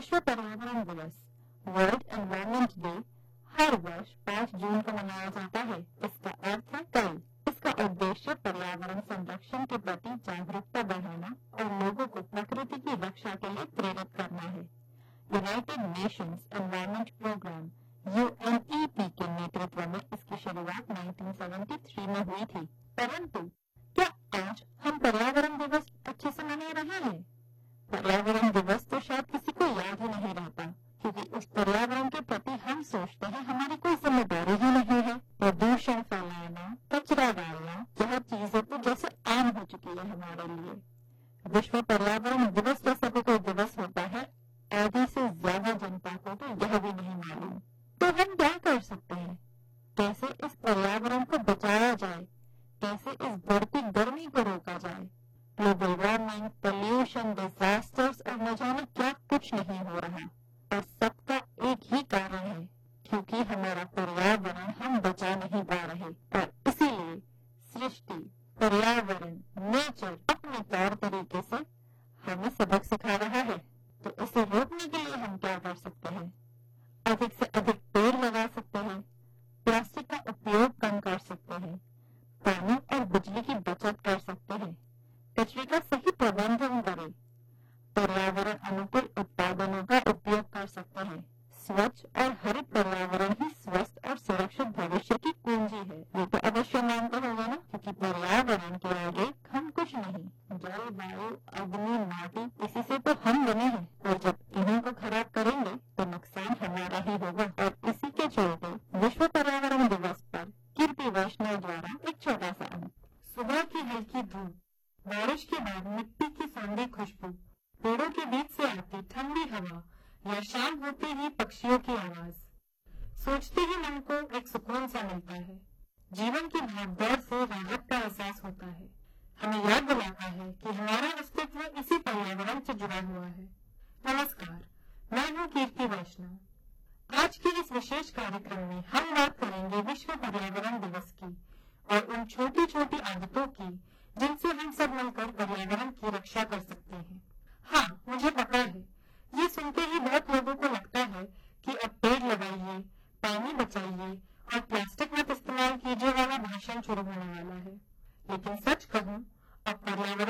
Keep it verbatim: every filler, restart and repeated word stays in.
विश्व पर्यावरण दिवस वर्ल्ड एनवायरनमेंट डे हर वर्ष पाँच जून को मनाया जाता है। इसका अर्थ है कल। इसका उद्देश्य पर्यावरण संरक्षण के प्रति जागरूकता बढ़ाना और लोगों को प्रकृति की रक्षा के लिए प्रेरित करना है। United Nations environment programme you N E P के नेतृत्व में इसकी शुरुआत उन्नीस सौ तिहत्तर में हुई थी। परंतु क्या आज हम पर्यावरण दिवस अच्छे से मना रहे हैं? पर्यावरण दिवस तो शायद किसी को याद ही नहीं रहता, क्योंकि उस पर्यावरण के प्रति हम सोचते हैं हमारी कोई जिम्मेदारी ही नहीं है। प्रदूषण फैलाना, कचरा डालना, यह चीजें तो जैसे आम हो चुकी है हमारे लिए। विश्व पर्यावरण दिवस जैसा भी कोई दिवस होता है, आधी से ज्यादा जनता को तो यह भी नहीं मालूम। तो हम क्या कर सकते हैं? कैसे इस पर्यावरण को बचाया जाए? कैसे इस बढ़ती गर्मी को रोका जाए? ग्लोबल वार्मिंग, पोल्यूशन, डिजास्टर्स और न जाने क्या कुछ नहीं हो रहा। और सबका एक ही कारण है, क्योंकि हमारा पर्यावरण हम बचा नहीं पा रहे। और इसीलिए सृष्टि, पर्यावरण, नेचर अपने तौर तरीके से हमें सबक सिखा रहा है। तो इसे रोकने के लिए हम क्या कर सकते हैं? अधिक से अधिक पेड़ लगा सकते हैं, प्लास्टिक का उपयोग कम कर सकते हैं, पानी और बिजली की बचत कर सकते हैं, कचरे का सही प्रबंधन करें, पर्यावरण अनुकूल उत्पादनों का उपयोग कर सकते हैं। स्वच्छ और हरित पर्यावरण ही स्वस्थ और सुरक्षित भविष्य की कुंजी है। ये तो अवश्य मानते होगा ना, क्योंकि पर्यावरण के आगे हम कुछ नहीं। जल, वायु, अग्नि, माटी, इसी से तो हम बने हैं। और जब इन्हीं को खराब करेंगे तो नुकसान हमारा ही होगा। और इसी के चलते विश्व पर्यावरण दिवस पर कीर्ति वैष्णव द्वारा एक छोटा सा अंक। सुबह की हल्की धूप, बारिश के बाद मिट्टी की सौंधी खुशबू, पेड़ों के बीच से आती ठंडी हवा या शाम होते ही पक्षियों की आवाज, सोचते ही मन को एक सुकून सा मिलता है। जीवन की भागदौड़ से राहत का एहसास होता है। हमें याद दिलाता है कि हमारा अस्तित्व इसी पर्यावरण से जुड़ा हुआ है। नमस्कार, मैं हूँ कीर्ति वैष्णव। आज के इस विशेष कार्यक्रम में हम बात करेंगे विश्व पर्यावरण दिवस की और उन छोटी छोटी आदतों की जिनसे हम सब मिलकर पर्यावरण की रक्षा कर सकते हैं। हाँ, मुझे पता है, ये सुन के